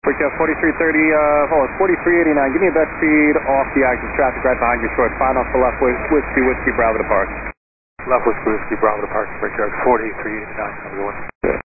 Brickyard 4330, hold on, 4389. Give me a best speed off the active traffic right behind your short. Final for left whiskey, Bravo to park. Left whiskey, Bravo to park. Brickyard 4389, number 1.